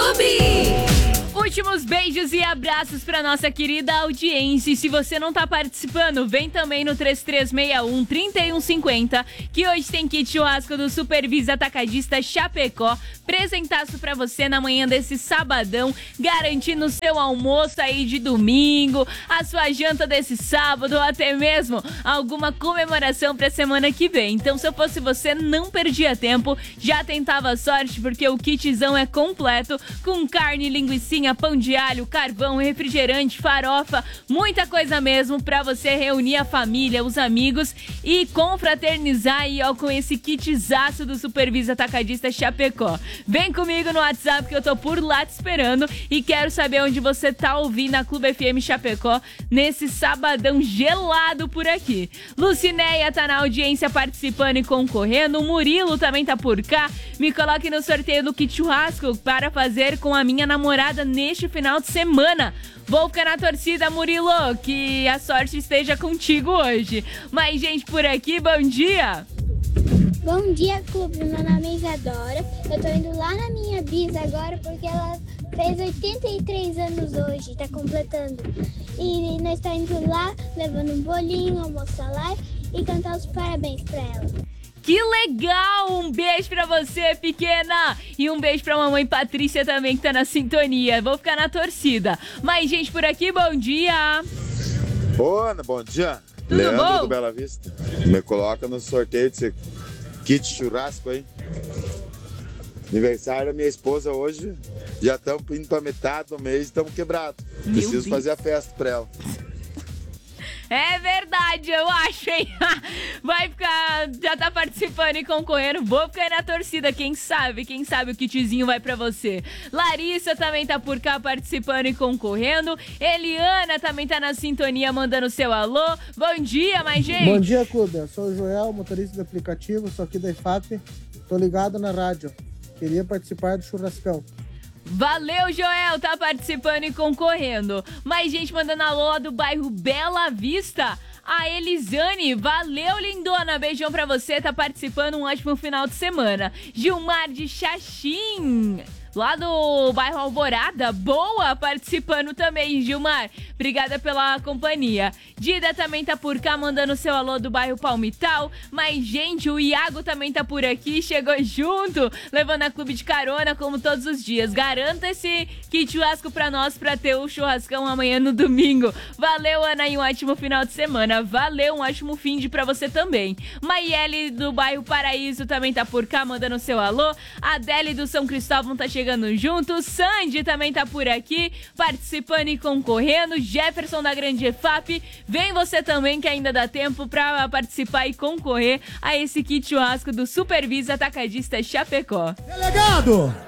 Últimos beijos e abraços para nossa querida audiência. E se você não tá participando, vem também no 3361-3150, que hoje tem kit churrasco do Supervisa Atacadista Chapecó. Presentaço para você na manhã desse sabadão, garantindo o seu almoço aí de domingo, a sua janta desse sábado, ou até mesmo alguma comemoração pra semana que vem. Então, se eu fosse você, não perdia tempo, já tentava sorte, porque o kitzão é completo, com carne, linguicinha, pão de alho, carvão, refrigerante, farofa, muita coisa mesmo pra você reunir a família, os amigos e confraternizar aí, ó, com esse kitzaço do Supervisa Atacadista Chapecó. Vem comigo no WhatsApp que eu tô por lá te esperando e quero saber onde você tá ouvindo a Clube FM Chapecó nesse sabadão gelado por aqui. Lucinéia tá na audiência participando e concorrendo, o Murilo também tá por cá. Me coloque no sorteio do kit churrasco para fazer com a minha namorada neste final de semana. Vou ficar na torcida, Murilo, que a sorte esteja contigo hoje. Mais gente por aqui, bom dia! Bom dia, clube. Meu nome é Isadora. Eu tô indo lá na minha bis agora porque ela fez 83 anos hoje, tá completando. E nós tá indo lá, levando um bolinho, almoçar lá e cantar os parabéns pra ela. Que legal! Um beijo pra você, pequena! E um beijo pra mamãe Patrícia também, que tá na sintonia. Vou ficar na torcida. Mais gente por aqui, bom dia! Ô, Ana, bom dia. Tudo Leandro bom? do Bela Vista. Me coloca no sorteio desse kit churrasco aí. Aniversário da minha esposa hoje. Já estamos indo pra metade do mês e estamos quebrados. Preciso fazer a festa pra ela. É verdade, eu acho, hein? Vai ficar, já tá participando e concorrendo. Vou ficar na torcida, quem sabe o kitzinho vai pra você. Larissa também tá por cá participando e concorrendo. Eliana também tá na sintonia, mandando seu alô. Bom dia, mais gente. Bom dia, clube. Eu sou o Joel, motorista do aplicativo, sou aqui da IFAP. Tô ligado na rádio. Queria participar do churrascão. Valeu, Joel, tá participando e concorrendo. Mais gente mandando alô do bairro Bela Vista. A Elisane, valeu, lindona. Beijão pra você, tá participando, um ótimo final de semana. Gilmar de Xaxim, lá do bairro Alvorada, boa, participando também, Gilmar. Obrigada pela companhia. Dida também tá por cá, mandando seu alô do bairro Palmital. Mas, gente, o Iago também tá por aqui, chegou junto, levando a clube de carona, como todos os dias. Garanta esse kit churrasco pra nós, pra ter o churrascão amanhã no domingo. Valeu, Ana, e um ótimo final de semana. Valeu, um ótimo fim de pra você também. Maiele do bairro Paraíso também tá por cá, mandando seu alô. Adele do São Cristóvão tá chegando junto. Sandy também tá por aqui, participando e concorrendo. Jefferson da Grande EFAP, vem você também que ainda dá tempo pra participar e concorrer a esse kit churrasco do Supervisa Atacadista Chapecó. Delegado!